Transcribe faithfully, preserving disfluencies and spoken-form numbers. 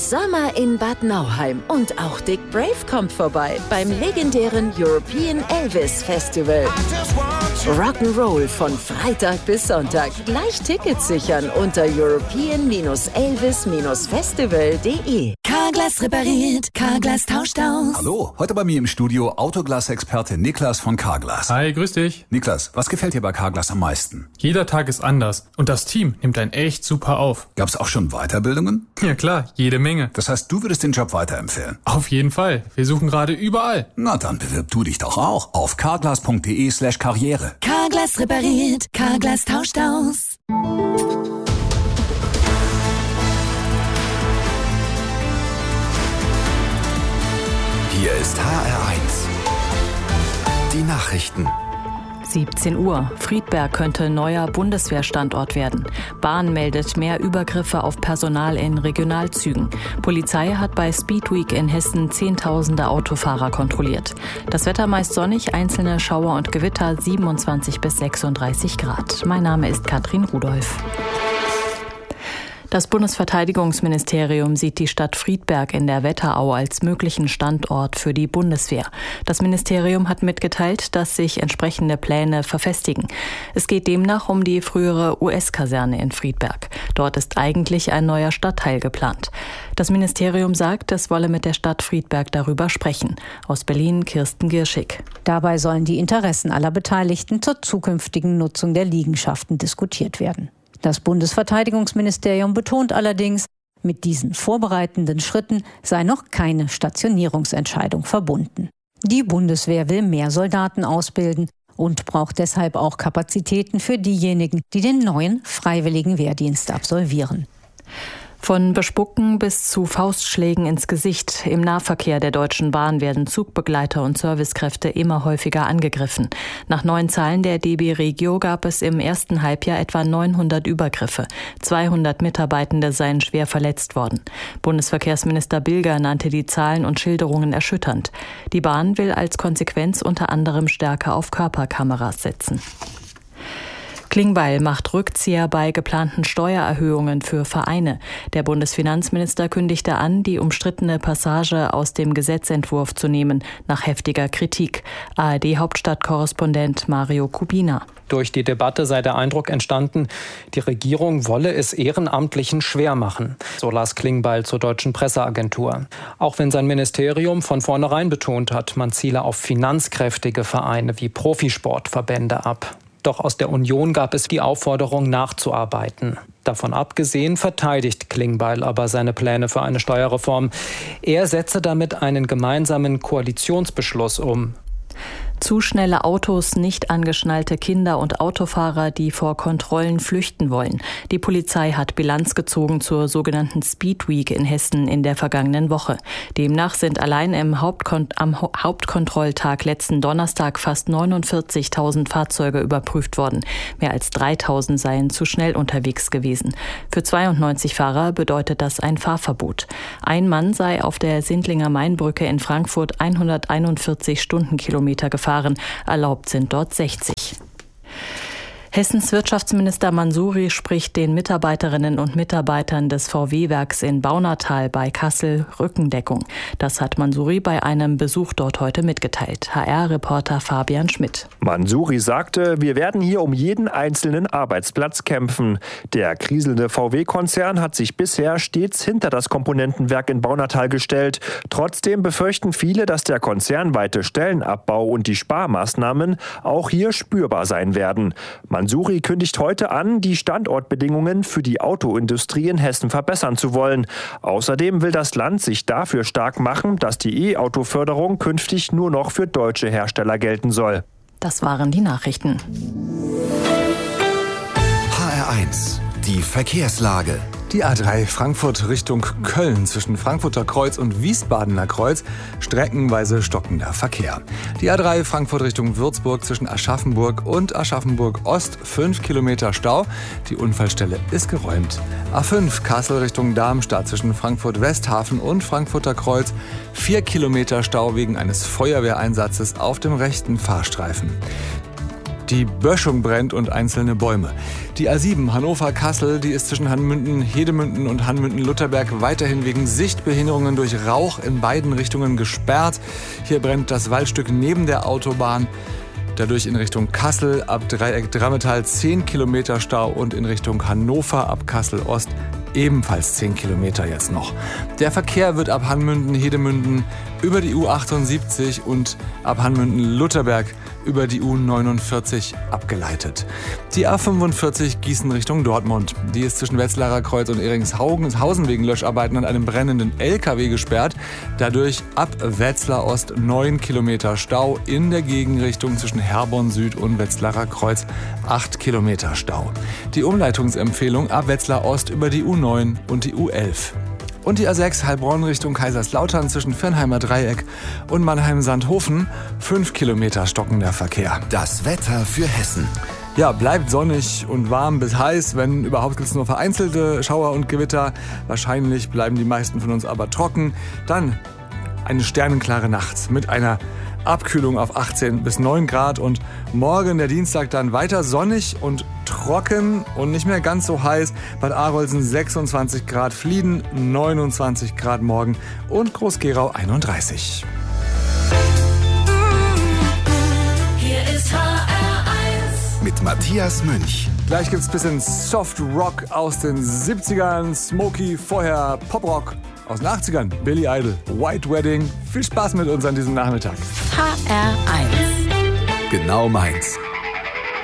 Sommer in Bad Nauheim und auch Dick Brave kommt vorbei beim legendären European Elvis Festival. Rock'n'Roll von Freitag bis Sonntag. Gleich Tickets sichern unter european elvis festival punkt de. Carglass repariert, Carglass tauscht aus. Hallo, heute bei mir im Studio Autoglas-Experte Niklas von Carglass. Hi, grüß dich. Niklas, was gefällt dir bei Carglass am meisten? Jeder Tag ist anders und das Team nimmt einen echt super auf. Gab's auch schon Weiterbildungen? Ja klar, jede Menge. Das heißt, du würdest den Job weiterempfehlen? Auf jeden Fall. Wir suchen gerade überall. Na dann bewirb du dich doch auch auf carglass punkt de slash karriere. Carglass repariert, Carglass tauscht aus. Hier ist H R eins. Die Nachrichten. siebzehn Uhr. Friedberg könnte neuer Bundeswehrstandort werden. Bahn meldet mehr Übergriffe auf Personal in Regionalzügen. Polizei hat bei Speedweek in Hessen Zehntausende Autofahrer kontrolliert. Das Wetter meist sonnig, einzelne Schauer und Gewitter, siebenundzwanzig bis sechsunddreißig Grad. Mein Name ist Katrin Rudolph. Das Bundesverteidigungsministerium sieht die Stadt Friedberg in der Wetterau als möglichen Standort für die Bundeswehr. Das Ministerium hat mitgeteilt, dass sich entsprechende Pläne verfestigen. Es geht demnach um die frühere U S-Kaserne in Friedberg. Dort ist eigentlich ein neuer Stadtteil geplant. Das Ministerium sagt, es wolle mit der Stadt Friedberg darüber sprechen. Aus Berlin Kirsten Girschig. Dabei sollen die Interessen aller Beteiligten zur zukünftigen Nutzung der Liegenschaften diskutiert werden. Das Bundesverteidigungsministerium betont allerdings, mit diesen vorbereitenden Schritten sei noch keine Stationierungsentscheidung verbunden. Die Bundeswehr will mehr Soldaten ausbilden und braucht deshalb auch Kapazitäten für diejenigen, die den neuen freiwilligen Wehrdienst absolvieren. Von Bespucken bis zu Faustschlägen ins Gesicht. Im Nahverkehr der Deutschen Bahn werden Zugbegleiter und Servicekräfte immer häufiger angegriffen. Nach neuen Zahlen der D B Regio gab es im ersten Halbjahr etwa neunhundert Übergriffe. zweihundert Mitarbeitende seien schwer verletzt worden. Bundesverkehrsminister Bilger nannte die Zahlen und Schilderungen erschütternd. Die Bahn will als Konsequenz unter anderem stärker auf Körperkameras setzen. Klingbeil macht Rückzieher bei geplanten Steuererhöhungen für Vereine. Der Bundesfinanzminister kündigte an, die umstrittene Passage aus dem Gesetzentwurf zu nehmen, nach heftiger Kritik. A R D-Hauptstadtkorrespondent Mario Kubina. Durch die Debatte sei der Eindruck entstanden, die Regierung wolle es Ehrenamtlichen schwer machen. So las Klingbeil zur Deutschen Presseagentur. Auch wenn sein Ministerium von vornherein betont hat, man ziele auf finanzkräftige Vereine wie Profisportverbände ab. Doch aus der Union gab es die Aufforderung, nachzuarbeiten. Davon abgesehen verteidigt Klingbeil aber seine Pläne für eine Steuerreform. Er setze damit einen gemeinsamen Koalitionsbeschluss um. Zu schnelle Autos, nicht angeschnallte Kinder und Autofahrer, die vor Kontrollen flüchten wollen. Die Polizei hat Bilanz gezogen zur sogenannten Speedweek in Hessen in der vergangenen Woche. Demnach sind allein im Hauptkon- am ha- Hauptkontrolltag letzten Donnerstag fast neunundvierzigtausend Fahrzeuge überprüft worden. Mehr als dreitausend seien zu schnell unterwegs gewesen. Für zweiundneunzig Fahrer bedeutet das ein Fahrverbot. Ein Mann sei auf der Sindlinger Mainbrücke in Frankfurt hunderteinundvierzig Stundenkilometer gefahren. Erlaubt sind dort sechzig. Hessens Wirtschaftsminister Mansouri spricht den Mitarbeiterinnen und Mitarbeitern des V W-Werks in Baunatal bei Kassel Rückendeckung. Das hat Mansouri bei einem Besuch dort heute mitgeteilt. H R-Reporter Fabian Schmidt. Mansouri sagte, wir werden hier um jeden einzelnen Arbeitsplatz kämpfen. Der kriselnde V W-Konzern hat sich bisher stets hinter das Komponentenwerk in Baunatal gestellt. Trotzdem befürchten viele, dass der konzernweite Stellenabbau und die Sparmaßnahmen auch hier spürbar sein werden. Mansouri kündigt heute an, die Standortbedingungen für die Autoindustrie in Hessen verbessern zu wollen. Außerdem will das Land sich dafür stark machen, dass die E-Auto-Förderung künftig nur noch für deutsche Hersteller gelten soll. Das waren die Nachrichten. H R eins. Die Verkehrslage. Die A drei Frankfurt Richtung Köln zwischen Frankfurter Kreuz und Wiesbadener Kreuz streckenweise stockender Verkehr. Die A drei Frankfurt Richtung Würzburg zwischen Aschaffenburg und Aschaffenburg Ost fünf Kilometer Stau. Die Unfallstelle ist geräumt. A fünf Kassel Richtung Darmstadt zwischen Frankfurt Westhafen und Frankfurter Kreuz vier Kilometer Stau wegen eines Feuerwehreinsatzes auf dem rechten Fahrstreifen. Die Böschung brennt und einzelne Bäume. Die A sieben Hannover-Kassel, die ist zwischen Hanmünden, Hedemünden und Hanmünden-Lutterberg weiterhin wegen Sichtbehinderungen durch Rauch in beiden Richtungen gesperrt. Hier brennt das Waldstück neben der Autobahn. Dadurch in Richtung Kassel ab Dreieck Drammetal zehn Kilometer Stau und in Richtung Hannover ab Kassel Ost ebenfalls zehn Kilometer jetzt noch. Der Verkehr wird ab Hanmünden, Hedemünden über die U achtundsiebzig und ab Hanmünden-Lutterberg über die U neunundvierzig abgeleitet. Die A fünfundvierzig Gießen Richtung Dortmund. Die ist zwischen Wetzlarer Kreuz und Eringshausen wegen Löscharbeiten an einem brennenden L K W gesperrt. Dadurch ab Wetzlar Ost neun Kilometer Stau, in der Gegenrichtung zwischen Herborn Süd und Wetzlarer Kreuz acht Kilometer Stau. Die Umleitungsempfehlung ab Wetzlar Ost über die U neun und die U elf. Und die A sechs Heilbronn Richtung Kaiserslautern zwischen Firnheimer Dreieck und Mannheim-Sandhofen. Fünf Kilometer stockender Verkehr. Das Wetter für Hessen. Ja, bleibt sonnig und warm bis heiß. Wenn überhaupt, gibt es nur vereinzelte Schauer und Gewitter. Wahrscheinlich bleiben die meisten von uns aber trocken. Dann eine sternenklare Nacht mit einer Abkühlung auf achtzehn bis neun Grad und morgen, der Dienstag, dann weiter sonnig und trocken und nicht mehr ganz so heiß. Bad Arolsen sechsundzwanzig Grad, Flieden neunundzwanzig Grad morgen und Groß-Gerau einunddreißig. Hier ist H R eins mit Matthias Münch. Gleich gibt's ein bisschen Soft Rock aus den siebzigern, Smokey, vorher Poprock aus den achtzigern, Billy Idol, White Wedding. Viel Spaß mit uns an diesem Nachmittag. H R eins. Genau meins.